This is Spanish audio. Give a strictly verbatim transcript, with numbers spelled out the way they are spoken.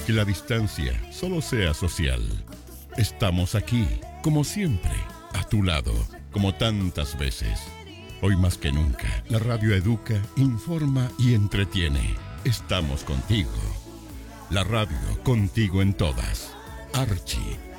Que la distancia solo sea social. Estamos aquí, como siempre, a tu lado, como tantas veces. Hoy más que nunca, la radio educa, informa y entretiene. Estamos contigo. La radio contigo en todas. Archie.